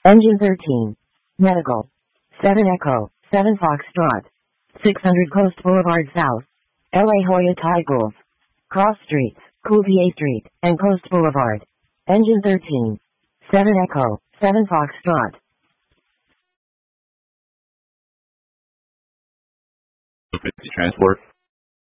Engine 13. Medical. 7 Echo, 7 Foxtrot. 600 Coast Boulevard South. LA Hoya Tigers. Cross Streets, Cuvier Street, and Coast Boulevard. Engine 13. 7 Echo, 7 Foxtrot. Transport.